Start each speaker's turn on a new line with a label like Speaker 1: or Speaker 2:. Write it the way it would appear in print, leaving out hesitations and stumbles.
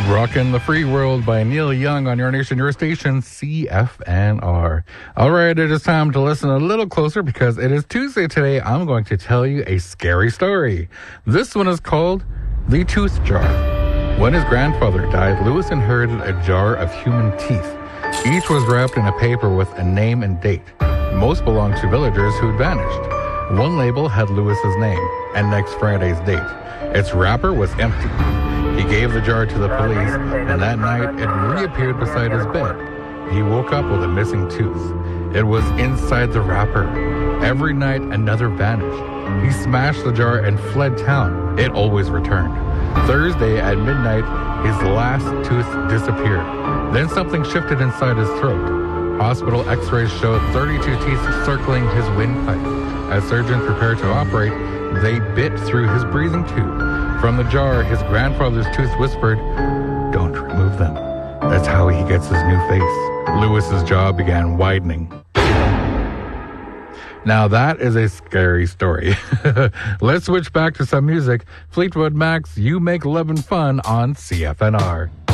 Speaker 1: Rockin' the Free World by Neil Young on your nation, your station, CFNR. All right, it is time to listen a little closer because it is Tuesday today. I'm going to tell you a scary story. This one is called The Tooth Jar. When his grandfather died, Lewis inherited a jar of human teeth. Each was wrapped in a paper with a name and date. Most belonged to villagers who'd vanished. One label had Lewis's name and next Friday's date. Its wrapper was empty. He gave the jar to the police, and that night it reappeared beside his bed. He woke up with a missing tooth. It was inside the wrapper. Every night, another vanished. He smashed the jar and fled town. It always returned. Thursday at midnight, his last tooth disappeared. Then something shifted inside his throat. Hospital x-rays showed 32 teeth circling his windpipe. As surgeons prepared to operate, they bit through his breathing tube. From the jar, his grandfather's tooth whispered, "Don't remove them." That's how he gets his new face. Lewis's jaw began widening. Now that is a scary story. Let's switch back to some music. Fleetwood Mac's You Make Lovin' Fun on CFNR.